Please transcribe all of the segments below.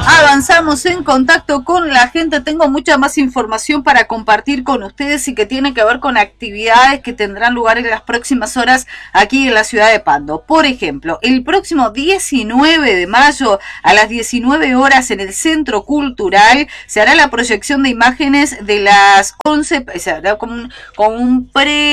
Avanzamos en contacto con la gente. Tengo mucha más información para compartir con ustedes y que tiene que ver con actividades que tendrán lugar en las próximas horas aquí en la ciudad de Pando. Por ejemplo, el próximo 19 de mayo a las 19 horas en el Centro Cultural se hará la proyección de imágenes de las 11, se hará como un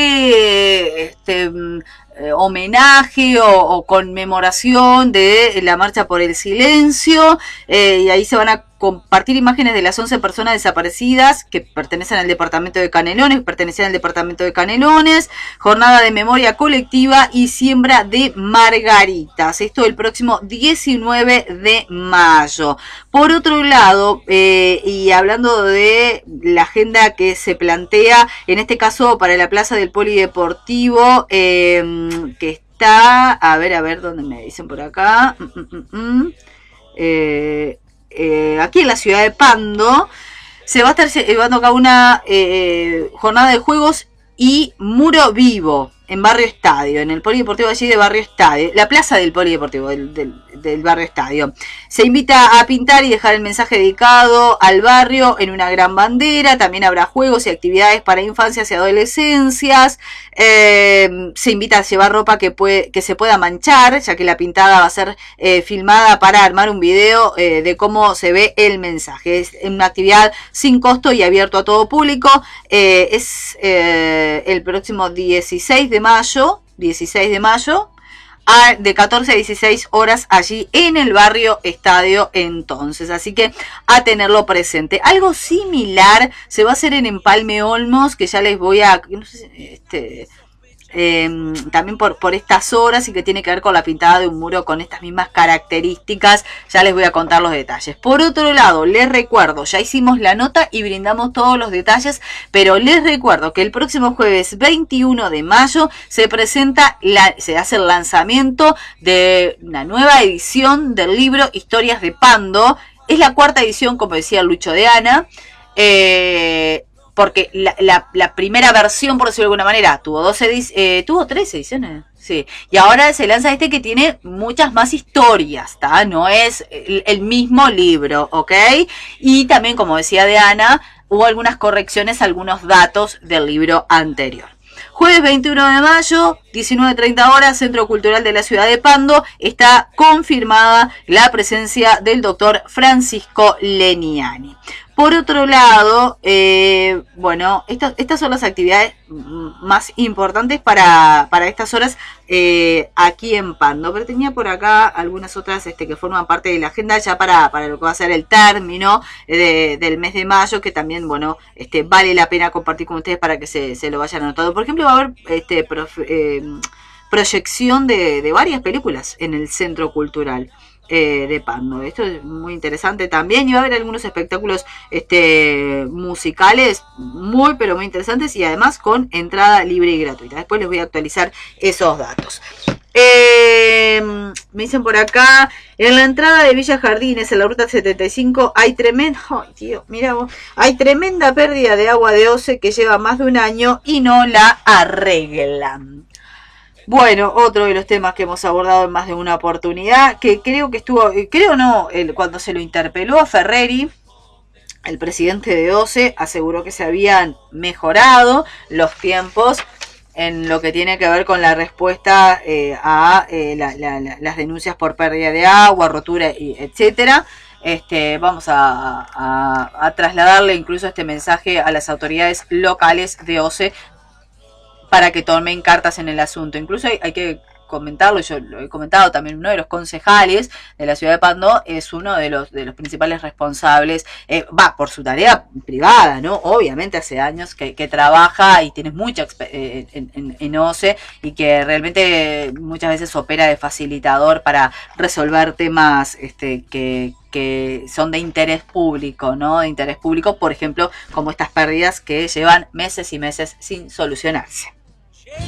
homenaje o conmemoración de la Marcha por el Silencio, y ahí se van a compartir imágenes de las 11 personas desaparecidas que pertenecen al departamento de Canelones, jornada de memoria colectiva y siembra de margaritas. Esto el próximo 19 de mayo. Por otro lado, y hablando de la agenda que se plantea, en este caso para la plaza del Polideportivo, que está, a ver, ¿dónde me dicen por acá? Aquí en la ciudad de Pando, se va a estar llevando a cabo una jornada de juegos y muro vivo en Barrio Estadio, en el Polideportivo allí de Barrio Estadio, la plaza del Polideportivo del Barrio Estadio. Se invita a pintar y dejar el mensaje dedicado al barrio en una gran bandera. También habrá juegos y actividades para infancias y adolescencias. Se invita a llevar ropa que se pueda manchar, ya que la pintada va a ser filmada para armar un video de cómo se ve el mensaje. Es una actividad sin costo y abierto a todo público. Es el próximo 16 de mayo, de 14 a 16 horas allí en el Barrio Estadio entonces, así que a tenerlo presente. Algo similar se va a hacer en Empalme Olmos, que ya les voy a, no sé, también por estas horas, y que tiene que ver con la pintada de un muro con estas mismas características. Ya les voy a contar los detalles. Por otro lado, les recuerdo, ya hicimos la nota y brindamos todos los detalles, pero les recuerdo que el próximo jueves 21 de mayo se hace el lanzamiento de una nueva edición del libro Historias de Pando. Es la cuarta edición, como decía Lucho de Ana, porque la primera versión, por decirlo de alguna manera, tuvo 3 ediciones, sí, y ahora se lanza que tiene muchas más historias, ¿tá? No es el mismo libro, ¿ok? Y también, como decía Diana, hubo algunas correcciones, algunos datos del libro anterior. Jueves 21 de mayo, 19:30 horas, Centro Cultural de la Ciudad de Pando. Está confirmada la presencia del doctor Francisco Leniani. Por otro lado, bueno, estas son las actividades más importantes para estas horas aquí en Pando. Pero tenía por acá algunas otras que forman parte de la agenda ya para lo que va a ser el término del mes de mayo, que también, bueno, vale la pena compartir con ustedes para que se lo vayan anotando. Por ejemplo, va a haber proyección de varias películas en el Centro Cultural de Pando. Esto es muy interesante también, y va a haber algunos espectáculos musicales muy pero muy interesantes, y además con entrada libre y gratuita. Después les voy a actualizar esos datos. Me dicen por acá, en la entrada de Villa Jardines, en la ruta 75, hay tremenda pérdida de agua de OCE que lleva más de un año y no la arreglan. Bueno, otro de los temas que hemos abordado en más de una oportunidad, que cuando se lo interpeló a Ferreri, el presidente de OCE aseguró que se habían mejorado los tiempos en lo que tiene que ver con la respuesta a las denuncias por pérdida de agua, rotura, etcétera. Vamos a trasladarle incluso este mensaje a las autoridades locales de OCE para que tomen cartas en el asunto. Incluso hay que comentarlo, yo lo he comentado también, uno de los concejales de la ciudad de Pando es uno de los principales responsables, por su tarea privada, ¿no? Obviamente hace años que trabaja y tiene mucha en OCE, y que realmente muchas veces opera de facilitador para resolver temas que son de interés público, ¿no? De interés público, por ejemplo, como estas pérdidas que llevan meses y meses sin solucionarse.